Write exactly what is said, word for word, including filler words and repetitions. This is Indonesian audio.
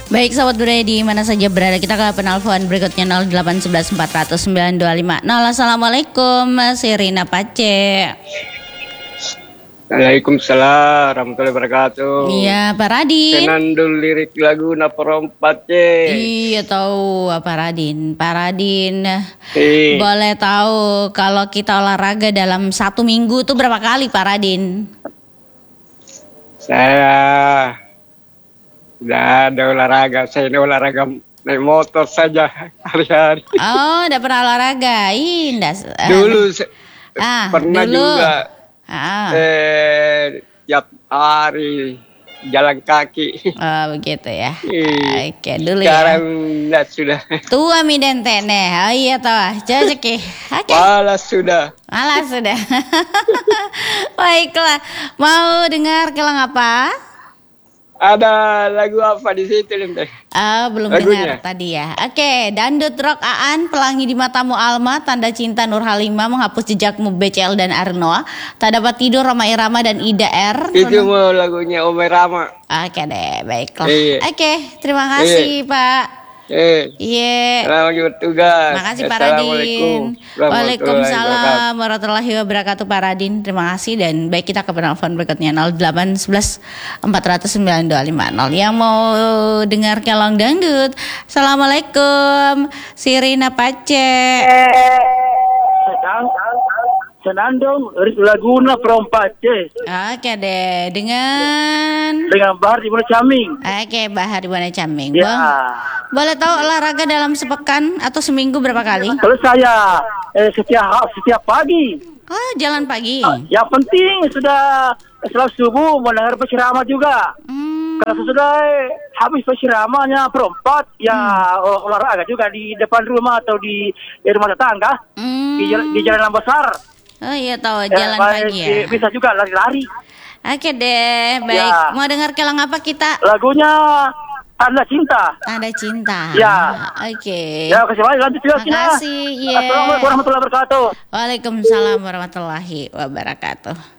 Baik sahabat budaya di mana saja berada, kita ke penelpon berikutnya nol delapan satu satu empat nol nol sembilan dua lima nol. Assalamualaikum Mas Irina Pace. Waalaikumsalam warahmatullahi wabarakatuh. Iya Pak Radin. Senandung lirik lagu na perempat ce. Iya tahu Pak Radin. Pak Radin, Eh. boleh tahu kalau kita olahraga dalam satu minggu tuh berapa kali Pak Radin? Saya tidak ada olahraga, saya ini olahraga naik motor saja hari-hari. Oh, udah pernah olahraga? Ih, ndas- eh, Dulu se- ah, pernah dulu. juga Ah, eh, tiap hari jalan kaki. oh, begitu ya. Eh, Oke, dulu Sekarang ya. enggak sudah. Tua mi dente nih. Oh iya toh. Cocok ya. Oke. Malas sudah. Malah sudah. Baiklah. Mau dengar kelang apa? Ada lagu apa di situ Lente? Ah, belum Lagunya? dengar tadi ya. Oke, dangdut rock Aan, pelangi di matamu Alma, tanda cinta Nur Halimah, menghapus jejakmu B C L dan Arnoa, tak dapat tidur Roma Irama dan Ida R. Itu mau lagunya Ome Rama. Oke deh, baiklah. Iya. Oke, terima kasih Pak. Eh. Iya. Selamat lagi bertugas. Makasih Pak Assalamualaikum Radin. Waalaikumsalam warahmatullahi wabarakatuh Pak Radin. Terima kasih dan baik kita ke penelpon berikutnya nol delapan satu satu empat nol nol sembilan dua lima nol yang mau dengar kelong dangdut. Assalamualaikum Sirina Pace. Senandung Laguna perempat ce. Oke deh, dengan Dengan Bahar di Muara Caming. Oke, Bahar di Wana Caming. Ya. Bang, boleh tahu olahraga dalam sepekan atau seminggu berapa kali? Kalau saya eh, setiap setiap pagi. Oh, jalan pagi. Yang penting sudah setelah subuh mendengar penceramah juga. Hmm. Kalau sudah eh, habis penceramahnya perempat, ya olah- olahraga juga di depan rumah atau di, di rumah tetangga, Hmm. di, jalan- di jalan besar. Oh iya tahu Ya, jalan eh, pagi ya. di- Bisa juga lari-lari. Oke deh, baik. Ya. Mau dengar kelang apa kita? Lagunya Tanda Cinta. Tanda cinta. Ya. Oke. Ya, kasih banyak lanjut juga Cina. Makasih. Iya. Assalamualaikum warahmatullahi wabarakatuh. Waalaikumsalam warahmatullahi wabarakatuh.